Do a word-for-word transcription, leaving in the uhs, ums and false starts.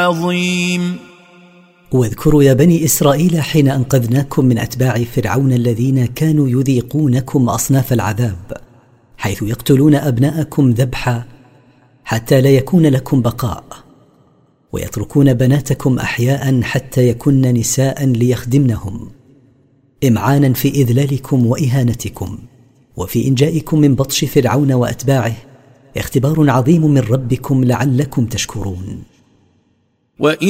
عظيم. واذكروا يا بني إسرائيل حين أنقذناكم من أتباع فرعون الذين كانوا يذيقونكم أصناف العذاب، حيث يقتلون أبناءكم ذبحا حتى لا يكون لكم بقاء، ويتركون بناتكم أحياء حتى يكن نساء ليخدمنهم، إمعانا في إذلالكم وإهانتكم، وفي إنجائكم من بطش فرعون وأتباعه اختبار عظيم من ربكم لعلكم تشكرون.